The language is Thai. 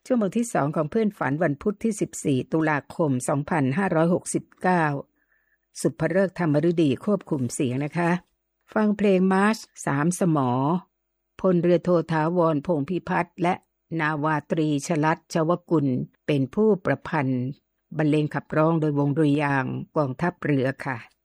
ชั่วโมงที่2ของเพื่อนฝันวันพุธที่14ตุลาคม2569สุภฤกษ์ธรรมฤดีควบคุมเสียงนะคะฟังเพลงมาร์ช3สมอพลเรือโทถาวรพงษ์พิพัฒน์และนาวาตรีชลัดชวกุลเป็นผู้ประพันธ์บรรเลงขับร้องโดยวงดุริยางค์กองทัพเรือค่ะ